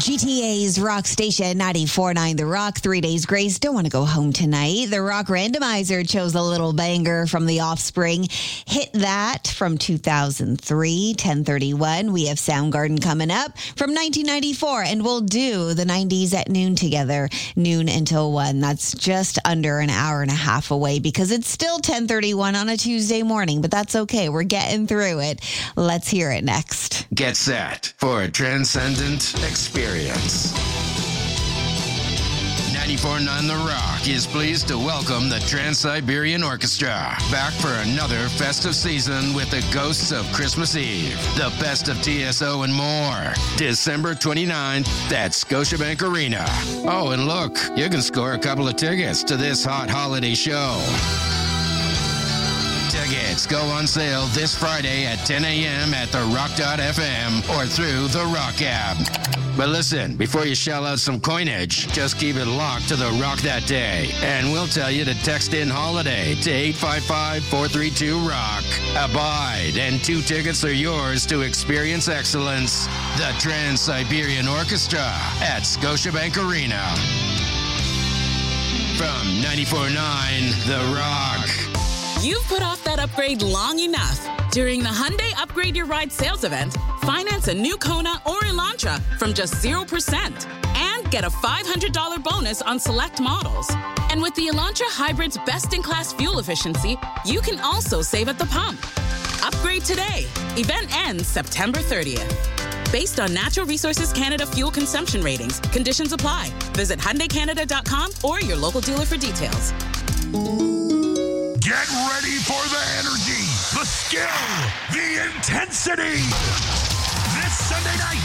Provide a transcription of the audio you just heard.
GTA's Rock Station 94.9 The Rock. 3 Days Grace. Don't want to go home tonight. The Rock Randomizer chose a little banger from The Offspring. Hit That from 2003, 10:31. We have Soundgarden coming up from 1994, and we'll do the 90s at noon together, noon until 1. That's just under an hour and a half away because it's still 10:31 on a Tuesday morning, but that's okay. We're getting through it. Let's hear it next. Get set for a transcendent experience. 94.9 The Rock is pleased to welcome the Trans-Siberian Orchestra back for another festive season with the Ghosts of Christmas Eve, the best of TSO and more. December 29th at Scotiabank Arena. Oh, and look, you can score a couple of tickets to this hot holiday show. Tickets go on sale this Friday at 10 a.m. at therock.fm or through the Rock app. But listen, before you shell out some coinage, just keep it locked to the Rock that day. And we'll tell you to text in holiday to 855-432-ROCK. Abide, and 2 tickets are yours to experience excellence. The Trans-Siberian Orchestra at Scotiabank Arena. From 94.9 The Rock. You've put off that upgrade long enough. During the Hyundai Upgrade Your Ride sales event, finance a new Kona or Elantra from just 0% and get a $500 bonus on select models. And with the Elantra Hybrid's best-in-class fuel efficiency, you can also save at the pump. Upgrade today. Event ends September 30th. Based on Natural Resources Canada fuel consumption ratings, conditions apply. Visit HyundaiCanada.com or your local dealer for details. Get ready for the energy, the skill, the intensity. This Sunday night,